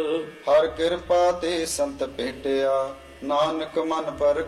ਹਰ ਕਿਰਪਾ ਤੇ ਸੰਤ ਭੇਟਿਆ, ਨਾਨਕ ਮਨ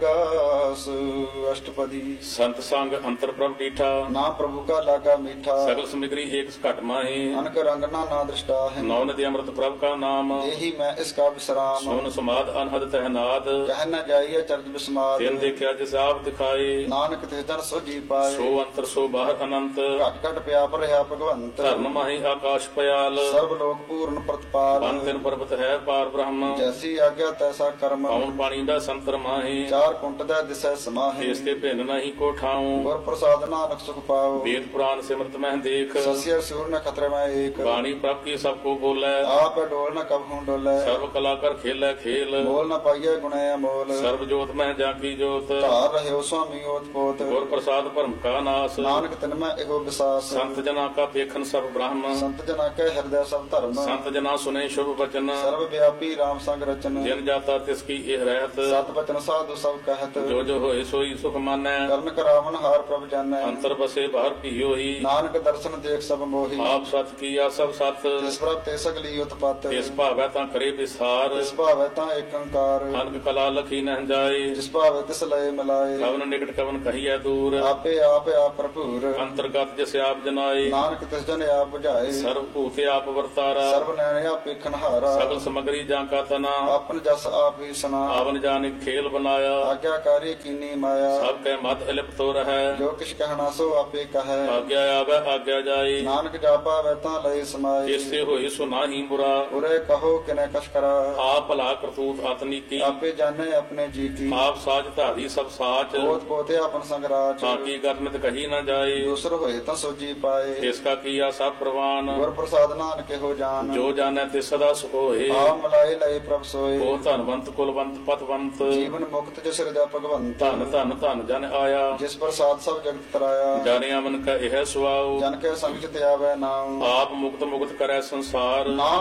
ਪਰਗਾਸ। ਅਸ਼ਟਪਦੀ। ਸੰਤ ਸੰਗ ਅੰਤਰ ਪ੍ਰਭ ਡੀਠਾ, ਨਾ ਪ੍ਰਭੂ ਕਾ ਲਾਗਾ ਮੀਠਾ। ਸਗਲ ਸਮਿਗਰੀ ਏਕ ਘਟ ਮਾਹੀ, ਅਨਕ ਰੰਗ ਨਾ ਦ੍ਰਿਸ਼ਟਾ ਹੈ। ਨੌ ਨਦੀ ਅੰਮ੍ਰਿਤ ਪ੍ਰਭ ਕਾ ਨਾਮ, ਇਹੀ ਮੈਂ ਇਸ ਕਾ ਵਿਸਰਾਮ। ਸੋਨ ਸਮਾਦ ਅਨਹਦ ਤਹਿਨਾਦ, ਕਹਿ ਨ ਜਾਈਏ ਚਰਜ ਬਿਸਮਾਦ। ਤਿਨ ਦੇਖਿਆ ਜਿਸ ਆਪ ਦਿਖਾਏ, ਨਾਨਕ ਤਿਸ ਜਨ ਸੋ ਜੀ ਪਾਏ। ਸੋ ਅੰਤਰ ਸੋ ਬਾਹਰ ਅਨੰਤ, ਘਟ ਘਟ ਪਿਆਪ ਰਹਾ ਭਗਵੰਤ। ਧਰਨ ਮਾਹੀ ਆਕਾਸ਼ ਪਿਆਲ, ਸਰਬ ਲੋਕ ਪੂਰਨ ਪ੍ਰਤਪਾਲ। ਪੰਨ ਤਿਨ ਪਰਬਤ ਹੈ ਪਾਰ ਬ੍ਰਹਮ, ਜੈਸੀ ਆਗਿਆ ਤੈਸਾ ਕਰਮ। ਪਉਣ ਪਾਣੀ ਦਾ ਸੰਤਰ ਮਾਹੀ, ਚਾਰ ਕੁੰਟ ਦਾ ਦਿਸੈ ਸਮਾਹੀ। ਇਸ ਤੇ ਭਿੰਨ ਨਹੀਂ ਕੋ ਠਾਉ, ਗੁਰ ਪ੍ਰਸਾਦ ਨਾਨਕ ਸੁਖ ਪਾਓ। ਵੇਦ ਪੁਰਾਨ ਸਿਮਰਤ ਮਹਿ ਦੇਖ, ਸਸਿਆ ਸੂਰ ਨ ਖਤਰੇ ਮੈਂ ਏਕ। ਬਾਣੀ ਪ੍ਰਭ ਕੀ ਸਭ ਕੋ ਬੋਲੇ, ਆਪ ਡੋਲ ਨ ਕਬ ਹੂੰ ਡੋਲੇ। ਸਰਬ ਕਲਾ ਕਰ ਖੇਲੇ ਖੇਲ, ਮੋਲ ਨ ਪਾਈਏ ਗੁਣੇ ਅਮੋਲ। ਸਰਬ ਜੋਤ ਮਹਿ ਜਾ ਕੀ ਜੋਤ, ਧਾਰ ਰਹਿਓ ਸੁਆਮੀ ਓਤ ਪੋਤ। ਗੁਰ ਪ੍ਰਸਾਦ ਭਰਮ ਕਾ ਨਾਸ, ਨਾਨਕ ਤਿਨ ਮੈਂ ਇਹੋ ਵਿਸਾਸ। ਸੰਤ ਜਨਾ ਕਾ ਵੇਖਨ ਸਭ ਬ੍ਰਹਮ, ਸੰਤ ਜਨਾ ਕੈ ਹਿਰਦੈ ਸਭ ਧਰਮ। ਸੰਤ ਜਨਾ ਸੁਨੇ ਸ਼ੁਭ ਬਚਨ, ਸਰਬ ਵਿਆਪੀ ਰਾਮ ਸੰਗ ਰਚਨ। ਜਿਨ ਜਾਤਾ ਤਿਸ ਕੀ ਇਹ ਰਹਿਤ, ਸਤ ਬਚਨ ਸਾਧੂ ਸਭ ਕਹਿਤ। ਜੋ ਜੋ ਹੋਏ ਸੋਈ ਸੁਖ ਮਾਨੈ, ਕਰਨ ਕਰਾਵਨ ਹਾਰ ਪ੍ਰਭ ਜਾਣੈ। ਅੰਤਰ ਬਸੇ ਬਾਹਰ ਭੀਓਹੀ, ਨਾਨਕ ਦਰਸ਼ਨ ਦੇਖ ਸਭ ਮੋਹੀ। ਆਪ ਸਤ ਕੀਆ ਸਭ ਸਤ, ਤਿਸ ਪ੍ਰਭ ਤੇ ਸਗਲੀ ਉਤਪਤ। ਇਸ ਭਾਵੈ ਤਾਂ ਕਰੇ ਵਿਸਾਰ, ਤਿਸ ਭਾਵੈ ਤਾਂ ਏਕੰਕਾਰ। ਅਨਕ ਕਲਾ ਲਖੀ ਨਹਿ ਜਾਏ, ਜਿਸ ਭਾਵੈ ਤਿਸ ਲਏ ਮਿਲਾਏ। ਕਵਨ ਨਿਕਟ ਕਵਨ ਕਹੀਐ ਦੂਰ, ਆਪੇ ਆਪ ਭਰਪੂਰ। ਅੰਤਰਗਤ ਜਿਸ ਆਪ ਜਨਾਏ, ਨਾਨਕ ਤਿਸ ਜਨ ਆਪ ਬੁਝਾਏ। ਸਰਬ ਭੂਤ ਆਪ ਵਰਤਾਰਾ, ਸਰਬ ਨੈਣ ਆਪੇ ਖਨਹਾਰਾ। ਸਗਲ ਸਮਗਰੀ ਜਾਂ ਕਾ ਤਨਾ, ਆਪਨ ਜਸ ਆਪ ਹੀ ਸੁਨਾ। ਆਵਨ ਜਾਨਿ ਖੇਲ ਬਨਾਇਆ, ਆਗਿਆਕਾਰੀ ਕੀਨੀ ਮਾਇਆ। ਸਭ ਕੈ ਮਤ ਇਲਿਪਤ ਹੋ ਰਹੈ, ਜੋ ਕਿਛ ਕਹਿਣਾ ਸੋ ਆਪੇ ਕਹੈ। ਆਗਿਆ ਆਵੈ ਆਗਿਆ ਜਾਏ, ਨਾਨਕ ਜਾਪਾ ਵੈ ਤਾਂ ਲਏ ਸਮਾਏ। ਇਸੇ ਹੋਏ ਸੋ ਨਾਹੀ ਬੁਰਾ, ਉਰੇ ਕਹੋ ਕਿਨੇ ਕਛ ਕਰਾ। ਆਪ ਭਲਾ ਕਰਤੂਤ ਆਤਨੀ ਕੀ, ਆਪੇ ਜਾਣੇ ਆਪਣੇ ਜੀ ਕੀ। ਆਪ ਸਾਜ ਧਾਰੀ ਸਭ ਸਾਚ, ਪੋਤ ਪੋਤੇ ਆਪਨ ਸੰਗਰਾਜ। ਤਾਂ ਕੀ ਕਰਨਿਤ ਕਹੀ ਨਾ ਜਾਏ, ਦੂਸਰ ਹੋਏ ਤਾਂ ਸੋਜੀ ਪਾਏ। ਇਸ ਕਾ ਕੀਆ ਸਭ ਪ੍ਰਵਾਨ, ਗੁਰ ਪ੍ਰਸਾਦ ਨਾਨਕ ਇਹੋ ਜਾਨ। ਜੋ ਜਾਣੈ ਤੇ ਸਦਾ ਸੁਖ ਹੋਏ, ਆਪ ਮਲਾਏ ਲਏ ਪ੍ਰਭ ਸੋਏ। ਉਹ ਧਨਵੰਤ ਕੁਲਵੰਤ ਪਤਵੰਤ, ਜੀਵਨ ਮੁਕਤ ਜਿਸ ਹਿਰਦੈ ਭਗਵੰਤ। ਧਨ ਧਨ ਧਨ ਜਨ ਆਇਆ, ਜਿਸ ਪ੍ਰਸਾਦ ਸਭ ਜਗਤ ਤਰਾਇਆ। ਜਾਣਿਆ ਮਨ ਕਾ ਇਹ ਸੁਆਉ, ਜਨ ਕੇ ਸੰਗ ਚ ਤੇ ਆਵੈ ਨਾਮ। ਆਪ ਮੁਕਤ ਮੁਕਤ ਕਰੈ ਸੰਸਾਰ, ਨਾਮ